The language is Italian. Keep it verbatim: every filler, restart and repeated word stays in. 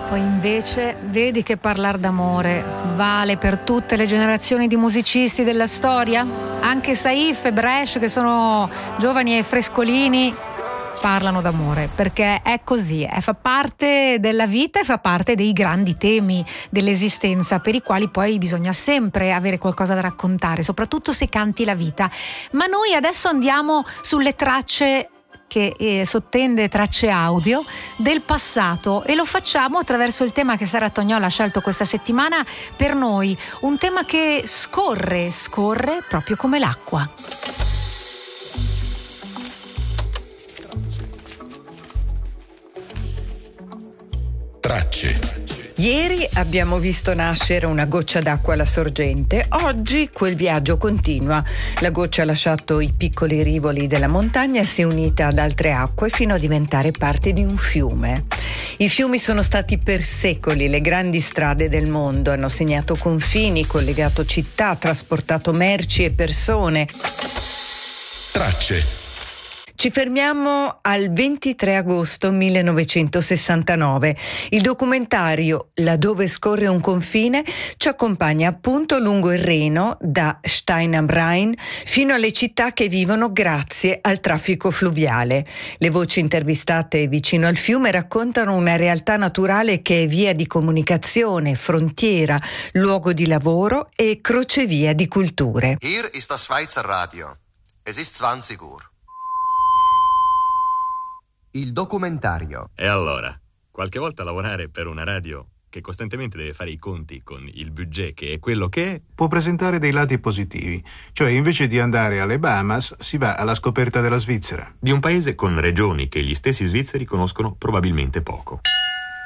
Poi invece vedi che parlare d'amore vale per tutte le generazioni di musicisti della storia? Anche Saif e Bresh, che sono giovani e frescolini, parlano d'amore, perché è così, eh, fa parte della vita e fa parte dei grandi temi dell'esistenza, per i quali poi bisogna sempre avere qualcosa da raccontare, soprattutto se canti la vita. Ma noi adesso andiamo sulle tracce che eh, sottende tracce audio del passato, e lo facciamo attraverso il tema che Sara Tognola ha scelto questa settimana per noi, un tema che scorre, scorre proprio come l'acqua. Tracce. Ieri abbiamo visto nascere una goccia d'acqua alla sorgente, oggi quel viaggio continua. La goccia ha lasciato i piccoli rivoli della montagna e si è unita ad altre acque fino a diventare parte di un fiume. I fiumi sono stati per secoli le grandi strade del mondo, hanno segnato confini, collegato città, trasportato merci e persone. Tracce. Ci fermiamo al ventitré agosto millenovecentosessantanove. Il documentario Laddove scorre un confine ci accompagna appunto lungo il Reno, da Stein am Rhein fino alle città che vivono grazie al traffico fluviale. Le voci intervistate vicino al fiume raccontano una realtà naturale che è via di comunicazione, frontiera, luogo di lavoro e crocevia di culture. Hier ist das Schweizer Radio. Es ist zwanzig Uhr. Il documentario. E allora, qualche volta lavorare per una radio che costantemente deve fare i conti con il budget che è quello che è, può presentare dei lati positivi. Cioè, invece di andare alle Bahamas, si va alla scoperta della Svizzera. Di un paese con regioni che gli stessi svizzeri conoscono probabilmente poco.